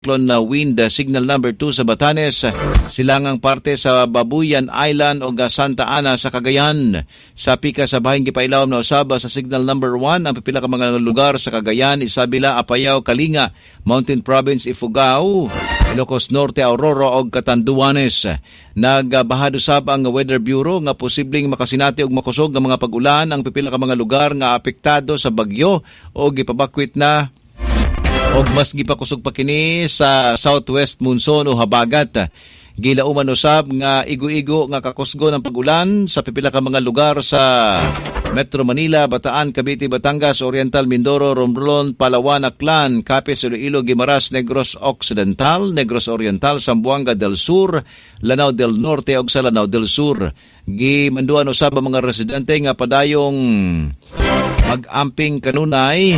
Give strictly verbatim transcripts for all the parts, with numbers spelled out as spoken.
Cyclone wind signal number two sa Batanes, silangang parte sa Babuyan Island o Santa Ana sa Cagayan. Sa pika sa bahing gipailawom na usaba sa signal number one ang pipila ka mga lugar sa Cagayan, Isabela, Apayao, Kalinga, Mountain Province, Ifugao, Ilocos Norte, Aurora o Catanduanes. Nagbahad usab ang Weather Bureau nga posibleng makasinati og makusog nga mga pag-ulan ang pipila ka mga lugar nga apektado sa bagyo o gipabakwit na og mas gipakusog pa kini sa southwest monsoon o habagat. Gilauman usab nga igo-igo nga kakusgo ng pag-ulan sa pipila ka mga lugar sa Metro Manila, Bataan, Cavite, Batangas, Oriental, Mindoro, Romblon, Palawan, Aklan, Capiz, Iloilo, Guimaras, Negros Occidental, Negros Oriental, Zamboanga del Sur, Lanao del Norte ug sa Lanao del Sur. Gimanduan usab ang mga residente nga padayong mag-amping kanunay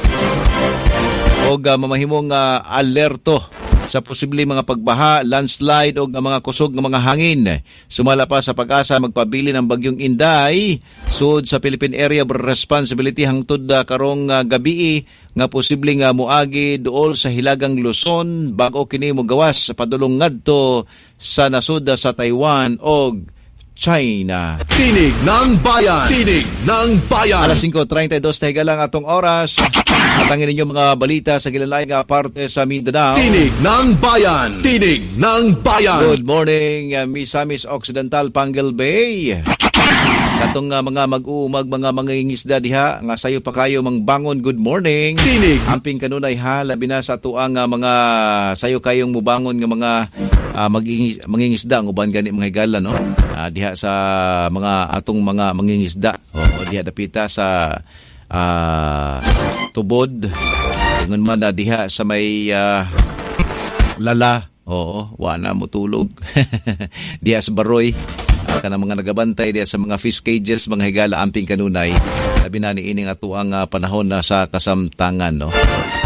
o uh, mamahimong uh, alerto sa posibleng mga pagbaha, landslide o mga kusog ng mga hangin. Sumala pa sa pag-asa magpabili ng bagyong Inday sud sa Philippine Area of Responsibility hangtod uh, karong uh, gabi nga posibleng uh, muagi duol sa Hilagang Luzon bago kini mogawas sa padulong ngadto sa nasud sa Taiwan o China. Tinig ng Bayan! Tinig ng Bayan! Alas singko treinta y dos na higalang atong oras. Atangin ninyo mga balita sa gilalay nga parte sa Mindanao. Tinig ng Bayan! Tinig ng Bayan! Good morning, uh, Misamis Occidental, Pangal Bay. Sa itong uh, mga mag-uumag, mga mangingisda diha, nga sayo pa kayo mangbangon, good morning. Tinig! Amping kanunay ha, labi na sa tuang uh, mga sayo kayong mubangon nga mga uh, magingis, mangingisda, ang uban gani mga higala, no? Uh, diha sa mga atong mga mangingisda, o, o diha dapita sa uh, tubod, tungon man na diha sa may uh, lala, oo, wala mo tulog, diha sa baroy, uh, kanang mga nagabantay diha sa mga fish cages, mga higala, amping kanunay, sabi na ni ining atuang uh, panahon na sa kasamtangan, no?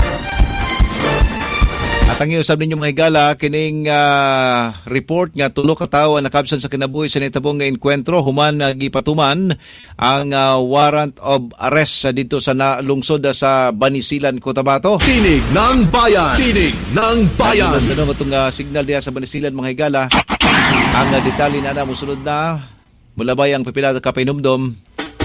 At ang iusab ninyo mga higala, kining uh, report nga tulo ka tawo nakabsan sa kinabuhi sa nitabong nga enkwentro, human uh, gipatuman ang uh, warrant of arrest uh, dito sa nalungsod uh, sa Banisilan, Cotabato. Tinig ng Bayan! Tinig ng Bayan! Ang tanong itong uh, signal diya sa Banisilan mga higala, ang uh, detalye na na musunod na mula ba ang pipilado ka pinumdom.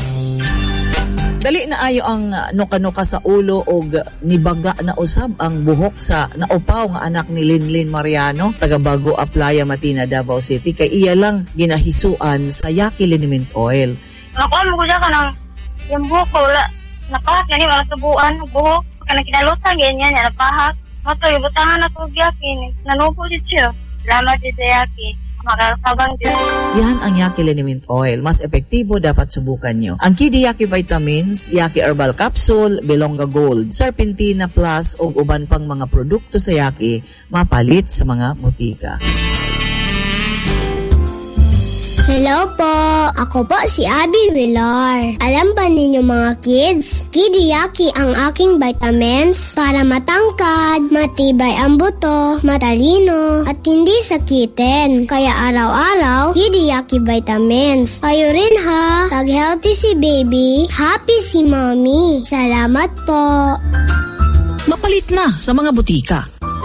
Dali na ayo ang uh, nuka-nuka sa ulo o nibaga na usab ang buhok sa naupaw nga anak ni Linlin Mariano, taga Bago Aplaya, Matina, Davao City, kay iya lang ginahisuan sa Yaki Liniment Oil. Nakuha mo ko siya ka ng yung buhok ko, wala, napahak yan, wala subuan, buhok, kanang kinalutan, ganyan, yan, napahak. Mato, yung butangan na ko Yaki, nanupo din siya. Salamat din sa Yaki. Makakabang din. Yan ang Yaki Liniment Oil. Mas epektibo, dapat subukan nyo. Ang Kidi Yaki Vitamins, Yaki Herbal Capsule, Belonga Gold, Serpentina Plus o uban pang mga produkto sa Yaki mapalit sa mga butika. Hello po! Ako po si Abby Villar. Alam ba ninyo mga kids? Kidi Yaki ang aking vitamins para matangkad, matibay ang buto, matalino, at hindi sakitin. Kaya araw-araw, Kidi Yaki vitamins. Kayo rin ha! Pag-healthy si baby, happy si mommy. Salamat po! Mapalit na sa mga butika.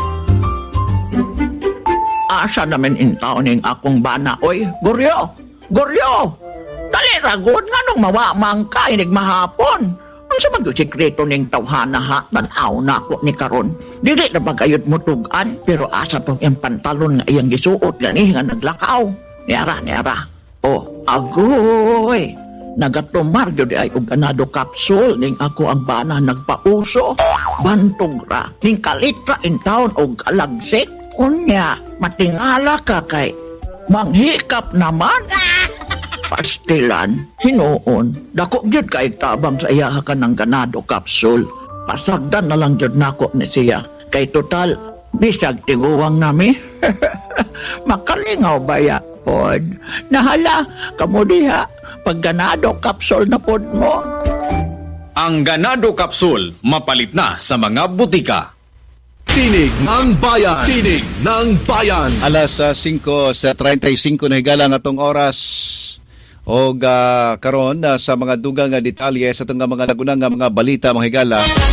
Asa naman intaw ning akong bana, oy, Goryo! Goryo! Dali ragod nga nung mawamang ka, inig mahapon. Ang sa mag-sikreto ning tawhana ha, tanaw na ako ni karon. Dili na bagayod mo tugan, pero asa tong yung pantalon nga iyang gisuot gani nga naglakaw. Niara, niara. Oh, agoy! Nagatumar yun ay og ganado capsule ning ako ang bana nagpauso. Bantog ra, ning kalitra in town og alagsik. Unya, matingala ka kay manghikap naman. Pastilan, hinuon. Dako gyud kay tabang sa iya ka ng ganado capsule. Pasagdan na lang gyud nako ni siya. Kay total, bisag tiguwang nami. Makalingaw ba ya, pod? Nahala, kamo diha, pag ganado capsule na pod mo. Ang ganado capsule, mapalit na sa mga butika. Tinig ng Bayan! Tinig ng Bayan! Alas uh, singko sa treinta y cinco na higalang atong oras o uh, karon uh, sa mga dugang nga detalye sa itong mga nagunang mga balita mga higala.